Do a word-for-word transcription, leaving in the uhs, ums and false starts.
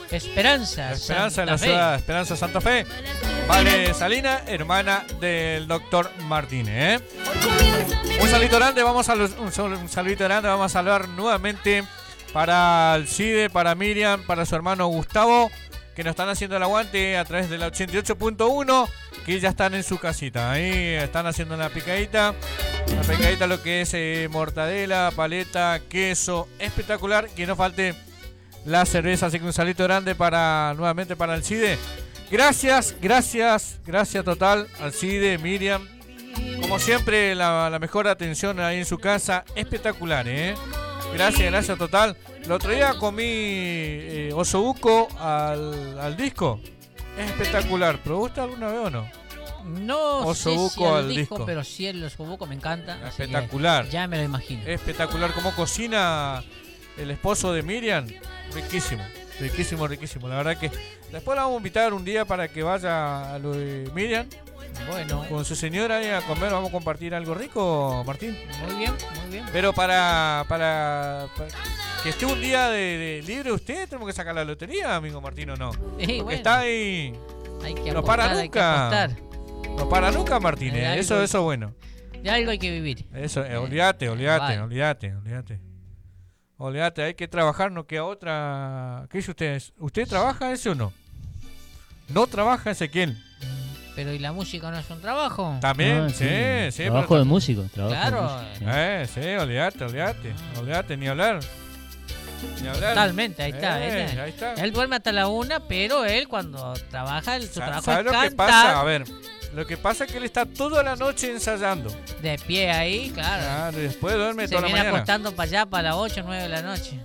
Esperanza. Esperanza en Santa la Fe. ciudad de Esperanza Santa Fe. Vale Salina, hermana del doctor Martínez, ¿eh? Un saludito grande, vamos a los, un, un saludito grande, vamos a saludar nuevamente para Alcide, para Miriam, para su hermano Gustavo, que nos están haciendo el aguante a través de la ochenta y ocho punto uno, que ya están en su casita. Ahí están haciendo una picadita, una picadita lo que es eh, mortadela, paleta, queso, espectacular, que no falte la cerveza, así que un saludito grande para nuevamente para Alcide. Gracias, gracias, gracias total, Alcide, Miriam. Como siempre, la, la mejor atención ahí en su casa, espectacular, ¿eh? Gracias, gracias total. El otro día comí eh, osobuco al, al disco. Es espectacular. ¿Probaste alguna vez o no? No Osobuco sé si al al disco, disco. pero sí el osobuco me encanta. así Espectacular. que Ya me lo imagino. Espectacular. Cómo cocina el esposo de Miriam. Riquísimo, riquísimo, riquísimo. La verdad que después la vamos a invitar un día para que vaya a lo de Miriam. Bueno, Con su señora ahí a comer, vamos a compartir algo rico, Martín. muy bien, muy bien. Pero para, para, para que esté un día de, de libre usted, tenemos que sacar la lotería, amigo Martín, ¿o no? Sí, Porque bueno, está ahí, hay que no apostar, para hay que nunca. apostar. no para nunca, Martín. Hay eh. algo Eso, que- eso bueno. De algo hay que vivir. Eso, eh, olvídate, olvídate, vale. olvídate, olvídate. Olvídate, hay que trabajar, no queda otra. ¿Qué dice usted? ¿Usted trabaja ese o no? ¿No trabaja Ezequiel? Pero ¿y la música no es un trabajo? También, Ah, sí, sí. Trabajo pero- de músico. Trabajo Claro. de músico, sí. Eh, sí, olvídate, olvídate, olvídate, ni hablar. Ni hablar. Totalmente, ahí está, ahí Eh, está. ahí está. Él duerme hasta la una, pero él cuando trabaja, el- su Sa- trabajo ¿Sabes es lo que cantar pasa? A ver, lo que pasa es que él está toda la noche ensayando. de pie ahí, claro. Claro, y después duerme Se toda la viene mañana. acostando para allá para las ocho, nueve de la noche.